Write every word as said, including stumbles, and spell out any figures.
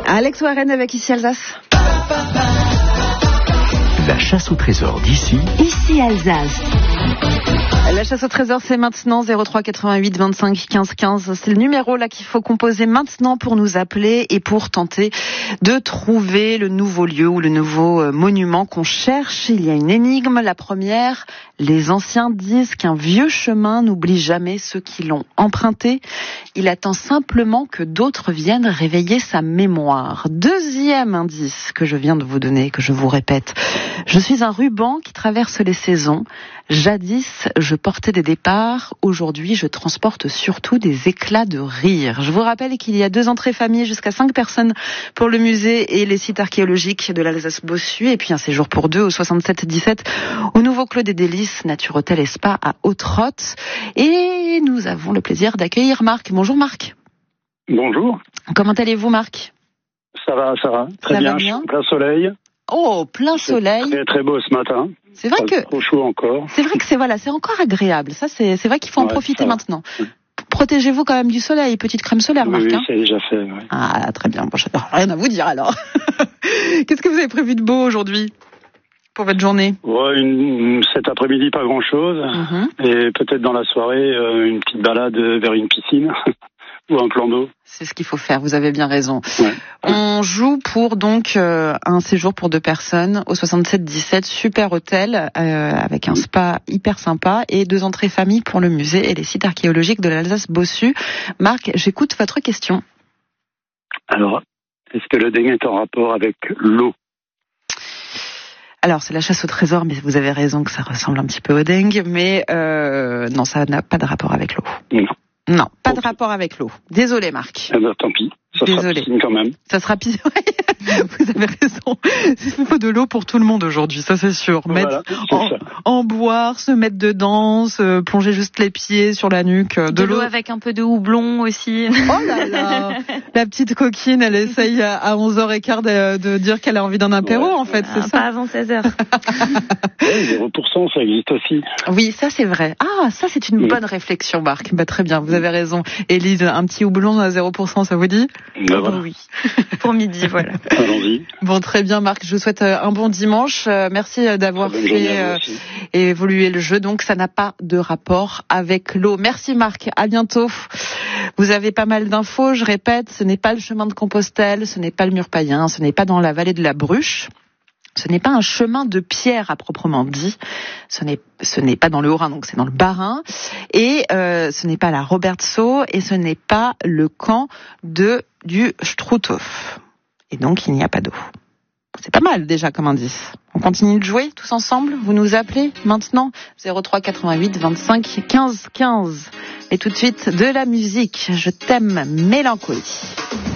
Alex Warren avec Ici Alsace. La chasse au trésor d'ici. Ici Alsace. La chasse au trésor, c'est maintenant zéro trois quatre-vingt-huit vingt-cinq quinze quinze. C'est le numéro là qu'il faut composer maintenant pour nous appeler et pour tenter de trouver le nouveau lieu ou le nouveau monument qu'on cherche. Il y a une énigme. La première, les anciens disent qu'un vieux chemin n'oublie jamais ceux qui l'ont emprunté. Il attend simplement que d'autres viennent réveiller sa mémoire. Deuxième indice que je viens de vous donner, que je vous répète. Je suis un ruban qui traverse les saisons. Jadis, je portais des départs. Aujourd'hui, je transporte surtout des éclats de rire. Je vous rappelle qu'il y a deux entrées famille jusqu'à cinq personnes pour le musée et les sites archéologiques de l'Alsace-Bossu. Et puis un séjour pour deux au soixante-sept dix-sept au nouveau Clos des Délices, Nature Hôtel et Spa à Haute-Rotte. Et nous avons le plaisir d'accueillir Marc. Bonjour Marc. Bonjour. Comment allez-vous Marc ? Ça va, ça va. Très ça bien, va bien. Plein soleil. Oh, plein soleil. C'est très, très beau ce matin. C'est vrai pas que trop chaud encore. C'est vrai que c'est voilà, c'est encore agréable. Ça, c'est c'est vrai qu'il faut en ouais, profiter maintenant. Protégez-vous quand même du soleil, petite crème solaire, oui, Marc. Oui, hein. c'est déjà fait. Ouais. Ah, très bien. Bon, j'ai rien à vous dire alors. Qu'est-ce que vous avez prévu de beau aujourd'hui pour votre journée ? Ouais, une, cet après-midi, pas grand-chose. Mm-hmm. Et peut-être dans la soirée, euh, une petite balade vers une piscine. Ou un plan d'eau. C'est ce qu'il faut faire, vous avez bien raison. Ouais. On joue pour donc euh, un séjour pour deux personnes au soixante-sept dix-sept, super hôtel, euh, avec un spa hyper sympa et deux entrées famille pour le musée et les sites archéologiques de l'Alsace-Bossu. Marc, j'écoute votre question. Alors, est-ce que le dengue est en rapport avec l'eau ? Alors, c'est la chasse au trésor, mais vous avez raison que ça ressemble un petit peu au dengue, mais euh, non, ça n'a pas de rapport avec l'eau. Non. Non, pas okay. de rapport avec l'eau. Désolé, Marc. Eh ben, tant pis. Ça Désolé. sera piscine quand même. Ça sera piscine. Vous avez raison. Il faut de l'eau pour tout le monde aujourd'hui, ça c'est sûr. Voilà, mettre c'est en, ça. en boire, se mettre dedans, se plonger juste les pieds sur la nuque. De, de l'eau, l'eau avec un peu de houblon aussi. Oh là là. La petite coquine, elle essaye à onze heures quinze de, de dire qu'elle a envie d'un apéro, ouais. en fait, ah, c'est ça. Pas avant seize heures. Ouais, zéro pour cent, ça existe aussi. Oui, ça c'est vrai. Ah, ça c'est une oui. bonne réflexion, Marc. Bah, très bien, vous avez raison. Élise, un petit houblon à zéro pour cent, ça vous dit ? Ben voilà. Oui, pour midi, voilà. Allons-y. Bon, très bien, Marc. Je vous souhaite un bon dimanche. Merci d'avoir fait euh, évoluer le jeu. Donc, ça n'a pas de rapport avec l'eau. Merci, Marc. À bientôt. Vous avez pas mal d'infos. Je répète, ce n'est pas le chemin de Compostelle, ce n'est pas le mur païen, ce n'est pas dans la vallée de la Bruche. Ce n'est pas un chemin de pierre à proprement dit. Ce n'est, ce n'est pas dans le Haut-Rhin, donc c'est dans le Bas-Rhin. Et euh, ce n'est pas la Robertsau et ce n'est pas le camp de du Struthof. Et donc, il n'y a pas d'eau. C'est pas mal déjà comme indice. On continue de jouer tous ensemble. Vous nous appelez maintenant zéro trois quatre-vingt-huit vingt-cinq quinze quinze. Et tout de suite, de la musique. Je t'aime, Mélancolie.